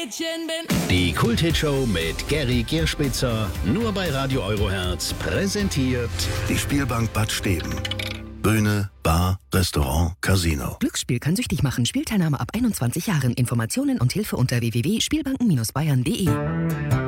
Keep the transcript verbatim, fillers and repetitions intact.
Mädchen bin. Die Kult-Hit-Show mit Gary Gerspitzer, nur bei Radio Eurohertz, präsentiert Die Spielbank Bad Steben. Bühne, Bar, Restaurant, Casino. Glücksspiel kann süchtig machen. Spielteilnahme ab einundzwanzig Jahren. Informationen und Hilfe unter w w w punkt spielbanken Bindestrich bayern punkt de.